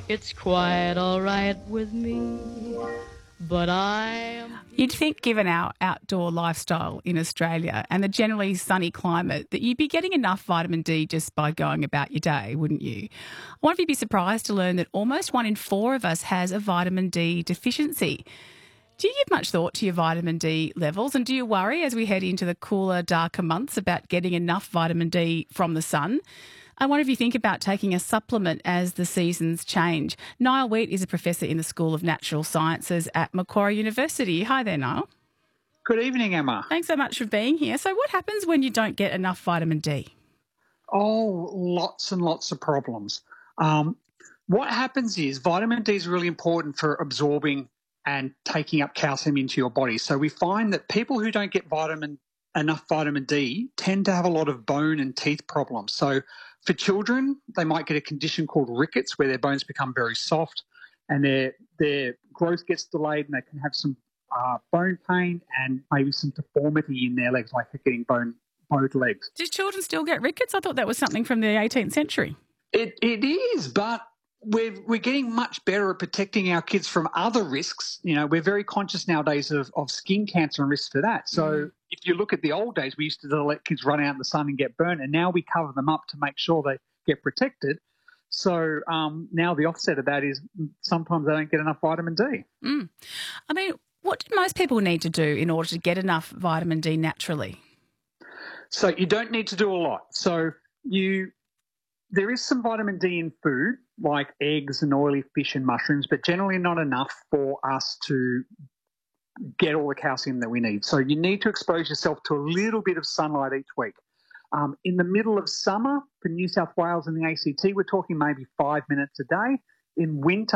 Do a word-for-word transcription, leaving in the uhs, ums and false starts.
It's quite all right with me, but I... You'd think, given our outdoor lifestyle in Australia and the generally sunny climate, that you'd be getting enough vitamin D just by going about your day, wouldn't you? I wonder if you'd be surprised to learn that almost one in four of us has a vitamin D deficiency. Do you give much thought to your vitamin D levels, and do you worry as we head into the cooler, darker months about getting enough vitamin D from the sun? I wonder if you think about taking a supplement as the seasons change. Niall Wheat is a professor in the School of Natural Sciences at Macquarie University. Hi there, Niall. Good evening, Emma. Thanks so much for being here. So what happens when you don't get enough vitamin D? Oh, lots and lots of problems. Um, what happens is vitamin D is really important for absorbing and taking up calcium into your body. So we find that people who don't get vitamin enough vitamin D tend to have a lot of bone and teeth problems. So for children, they might get a condition called rickets where their bones become very soft and their their growth gets delayed, and they can have some uh, bone pain and maybe some deformity in their legs, like they're getting bone bowed legs. Do children still get rickets? I thought that was something from the eighteenth century. It It is, but we're, we're getting much better at protecting our kids from other risks. You know, we're very conscious nowadays of, of skin cancer and risks for that. So mm. if you look at the old days, we used to let kids run out in the sun and get burnt, and now we cover them up to make sure they get protected. So um, now the offset of that is sometimes they don't get enough vitamin D. Mm. I mean, what do most people need to do in order to get enough vitamin D naturally? So you don't need to do a lot. So you... There is some vitamin D in food, like eggs and oily fish and mushrooms, but generally not enough for us to get all the calcium that we need. So you need to expose yourself to a little bit of sunlight each week. Um, in the middle of summer, for New South Wales and the A C T, we're talking maybe five minutes a day. In winter,